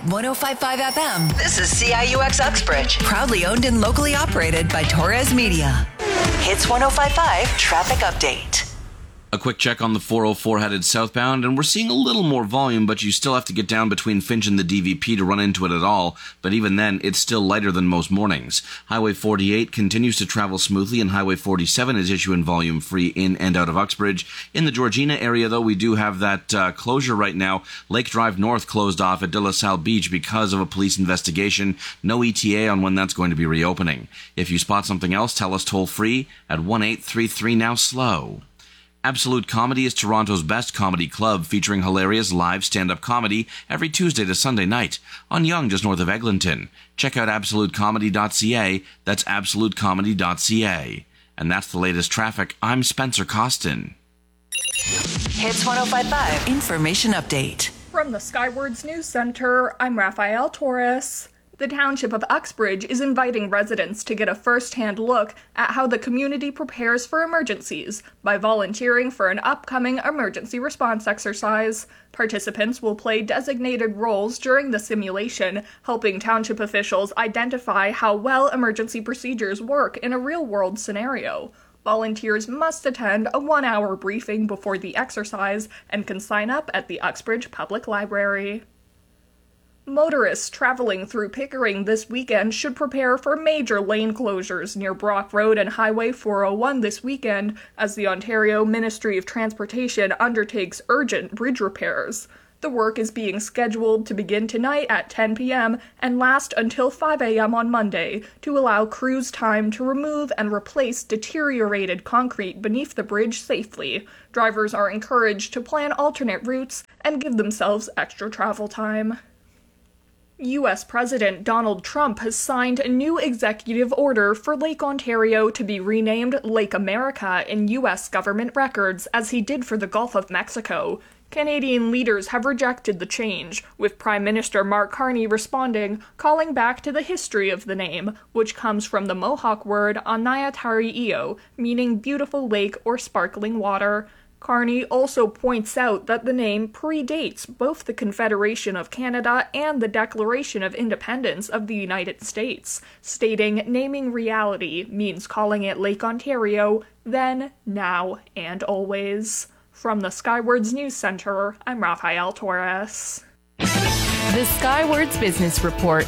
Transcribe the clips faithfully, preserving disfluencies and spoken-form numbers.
one oh five point five F M. This is C I U X Uxbridge. Proudly owned and locally operated by Torres Media. Hits one oh five point five traffic update. A quick check on the four oh four headed southbound, and we're seeing a little more volume, but you still have to get down between Finch and the D V P to run into it at all, but even then, it's still lighter than most mornings. Highway forty-eight continues to travel smoothly, and Highway forty-seven is issue and volume free in and out of Uxbridge. In the Georgina area, though, we do have that uh, closure right now. Lake Drive North closed off at De La Salle Beach because of a police investigation. No E T A on when that's going to be reopening. If you spot something else, tell us toll free at one eight three three now slow. Absolute Comedy is Toronto's best comedy club, featuring hilarious live stand-up comedy every Tuesday to Sunday night on Yonge, just north of Eglinton. Check out absolute comedy dot c a. That's absolute comedy dot c a. And that's the latest traffic. I'm Spencer Costin. Hits one oh five point five. Information update. From the Skywards News Center, I'm Rafael Torres. The Township of Uxbridge is inviting residents to get a first-hand look at how the community prepares for emergencies by volunteering for an upcoming emergency response exercise. Participants will play designated roles during the simulation, helping township officials identify how well emergency procedures work in a real-world scenario. Volunteers must attend a one-hour briefing before the exercise and can sign up at the Uxbridge Public Library. Motorists traveling through Pickering this weekend should prepare for major lane closures near Brock Road and Highway four oh one this weekend as the Ontario Ministry of Transportation undertakes urgent bridge repairs. The work is being scheduled to begin tonight at ten p.m. and last until five a.m. on Monday to allow crews time to remove and replace deteriorated concrete beneath the bridge safely. Drivers are encouraged to plan alternate routes and give themselves extra travel time. U S President Donald Trump has signed a new executive order for Lake Ontario to be renamed Lake America in U S government records, as he did for the Gulf of Mexico. Canadian leaders have rejected the change, with Prime Minister Mark Carney responding, calling back to the history of the name, which comes from the Mohawk word Anayatar'io, meaning beautiful lake or sparkling water. Carney also points out that the name predates both the Confederation of Canada and the Declaration of Independence of the United States, stating naming reality means calling it Lake Ontario then, now, and always. From the Skywards News Center, I'm Rafael Torres. The Skywards Business Report.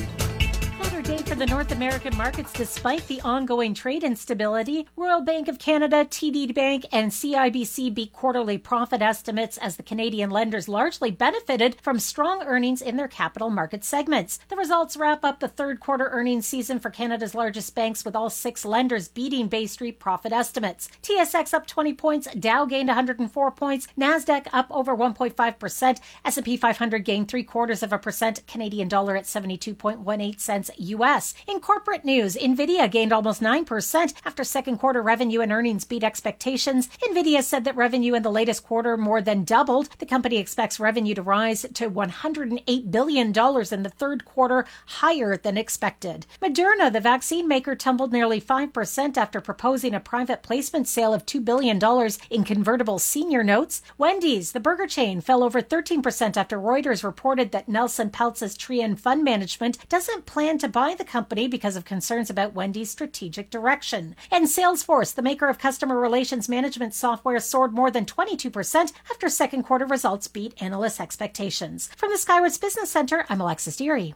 Day for the North American markets despite the ongoing trade instability. Royal Bank of Canada, T D Bank, and C I B C beat quarterly profit estimates as the Canadian lenders largely benefited from strong earnings in their capital market segments. The results wrap up the third quarter earnings season for Canada's largest banks, with all six lenders beating Bay Street profit estimates. T S X up twenty points, Dow gained one hundred four points, NASDAQ up over one point five percent, S and P five hundred gained three quarters of a percent, Canadian dollar at seventy-two point one eight cents U S. In corporate news, NVIDIA gained almost nine percent after second quarter revenue and earnings beat expectations. NVIDIA said that revenue in the latest quarter more than doubled. The company expects revenue to rise to one hundred eight billion dollars in the third quarter, higher than expected. Moderna, the vaccine maker, tumbled nearly five percent after proposing a private placement sale of two billion dollars in convertible senior notes. Wendy's, the burger chain, fell over thirteen percent after Reuters reported that Nelson Peltz's Trian Fund Management doesn't plan to buy the company because of concerns about Wendy's strategic direction. And Salesforce, the maker of customer relations management software, soared more than twenty-two percent after second quarter results beat analysts' expectations. From the Skywards Business Center, I'm Alexis Deary.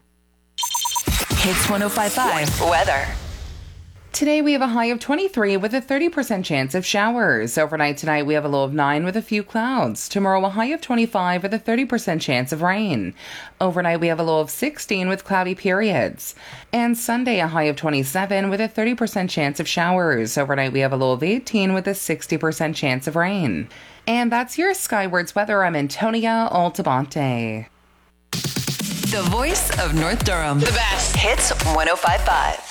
Hits one oh five point five. Weather. Today we have a high of twenty-three with a thirty percent chance of showers. Overnight tonight we have a low of nine with a few clouds. Tomorrow a high of twenty-five with a thirty percent chance of rain. Overnight we have a low of sixteen with cloudy periods. And Sunday a high of twenty-seven with a thirty percent chance of showers. Overnight we have a low of eighteen with a sixty percent chance of rain. And that's your Skywards weather. I'm Antonia Altabante. The voice of North Durham. The best. Hits one oh five point five.